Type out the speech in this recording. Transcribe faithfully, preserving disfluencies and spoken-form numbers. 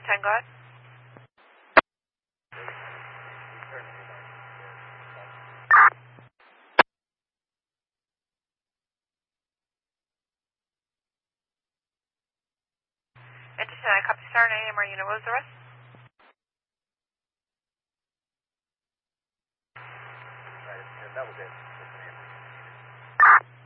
ten, go ahead. Interesting, I copy star, nine A M R unit, what was the rest? Right, that was it.